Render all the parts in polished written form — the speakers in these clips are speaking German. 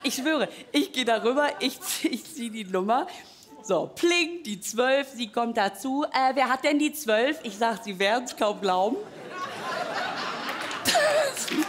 Ich schwöre, ich gehe darüber, ich ziehe die Nummer. So, pling, die 12, sie kommt dazu. Wer hat denn die 12? Ich sag, Sie werden es kaum glauben. Das bin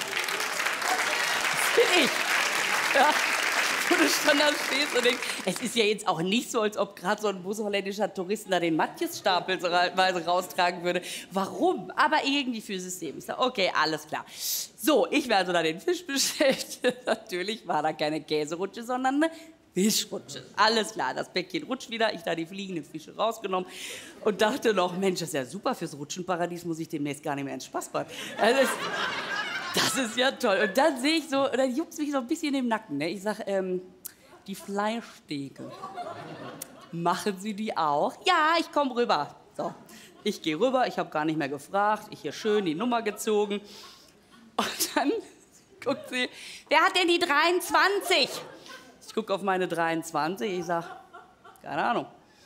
ich. Ja. Wo du schon da stehst und denkst, es ist ja jetzt auch nicht so, als ob gerade so ein busholländischer Touristen da den Matjesstapel so raustragen würde. Warum? Aber irgendwie fürs System. Ich sag, okay, alles klar. So, ich werde also da den Fisch bestellt. Natürlich war da keine Käserutsche, sondern eine Fischrutsche. Alles klar, das Päckchen rutscht wieder. Ich da die fliegenden Fische rausgenommen und dachte noch, Mensch, das ist ja super, fürs Rutschenparadies muss ich demnächst gar nicht mehr ins Spaßbad. Also das ist ja toll. Und dann sehe ich so, dann juckt es mich so ein bisschen im Nacken. Ne? Ich sag, die Fleischtheke, machen Sie die auch? Ja, ich komme rüber. So, ich gehe rüber, ich habe gar nicht mehr gefragt. Ich hier schön die Nummer gezogen. Und dann guckt sie, wer hat denn die 23? Ich gucke auf meine 23, ich sag, keine Ahnung.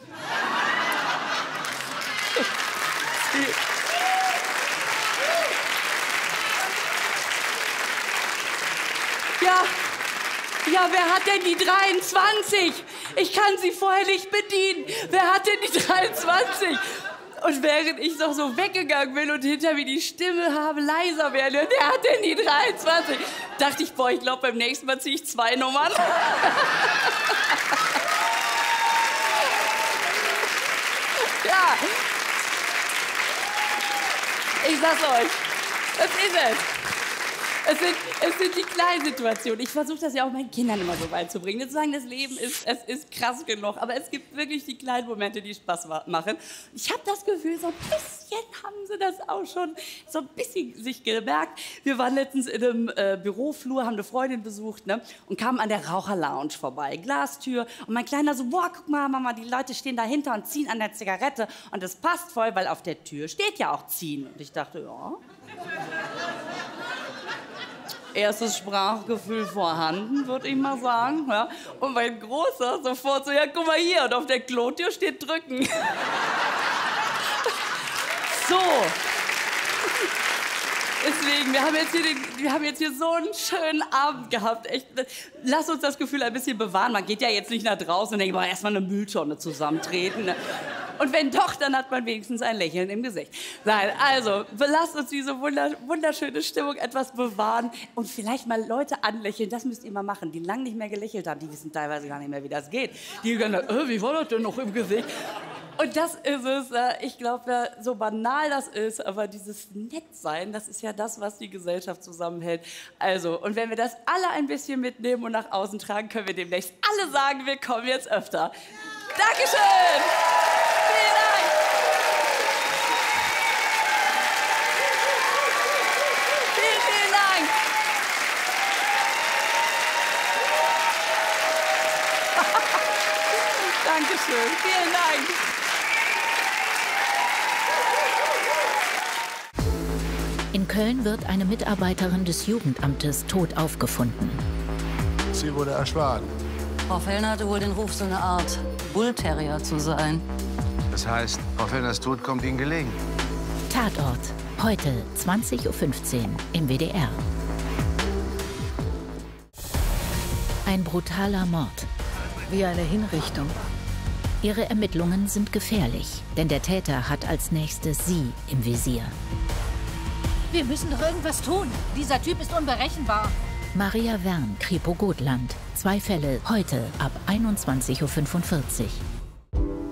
Ja, wer hat denn die 23? Ich kann sie vorher nicht bedienen. Wer hat denn die 23? Und während ich noch so weggegangen bin und hinter mir die Stimme habe leiser werden, wer hat denn die 23? Dachte ich, boah, ich glaube, beim nächsten Mal ziehe ich 2 Nummern. Ja. Ich sag's euch, das ist es. Es sind die kleinen Situationen. Ich versuche das ja auch meinen Kindern immer so beizubringen. Zu sagen, das Leben ist krass genug. Aber es gibt wirklich die kleinen Momente, die Spaß machen. Ich habe das Gefühl, so ein bisschen haben sie das auch schon so ein bisschen sich gemerkt. Wir waren letztens in einem Büroflur, haben eine Freundin besucht, ne, und kamen an der Raucherlounge vorbei. Glastür. Und mein Kleiner so, boah, guck mal, Mama, die Leute stehen dahinter und ziehen an der Zigarette. Und das passt voll, weil auf der Tür steht ja auch ziehen. Und ich dachte, ja. Erstes Sprachgefühl vorhanden, würde ich mal sagen. Ja. Und mein Großer sofort so, ja, guck mal hier, und auf der Klotür steht drücken. So. Deswegen, wir haben jetzt hier so einen schönen Abend gehabt. Echt, lass uns das Gefühl ein bisschen bewahren. Man geht ja jetzt nicht nach draußen und denkt, boah, erstmal eine Mülltonne zusammentreten. Ne? Und wenn doch, dann hat man wenigstens ein Lächeln im Gesicht. Nein, also, lasst uns diese wunderschöne Stimmung etwas bewahren und vielleicht mal Leute anlächeln. Das müsst ihr mal machen, die lange nicht mehr gelächelt haben. Die wissen teilweise gar nicht mehr, wie das geht. Die sagen dann, wie war das denn noch im Gesicht? Und das ist es, ich glaube, so banal das ist, aber dieses Nettsein, das ist ja das, was die Gesellschaft zusammenhält. Also, und wenn wir das alle ein bisschen mitnehmen und nach außen tragen, können wir demnächst alle sagen, wir kommen jetzt öfter. Dankeschön! Vielen Dank! Vielen, vielen Dank! Dankeschön, vielen Dank! In Köln wird eine Mitarbeiterin des Jugendamtes tot aufgefunden. Sie wurde erschlagen. Frau Fellner hatte wohl den Ruf, so eine Art Bullterrier zu sein. Das heißt, Frau Fellners Tod kommt Ihnen gelegen. Tatort. Heute 20:15 Uhr im WDR. Ein brutaler Mord. Wie eine Hinrichtung. Ihre Ermittlungen sind gefährlich, denn der Täter hat als nächstes sie im Visier. Wir müssen doch irgendwas tun. Dieser Typ ist unberechenbar. Maria Wern, Kripo Gotland. 2 Fälle, heute ab 21:45 Uhr.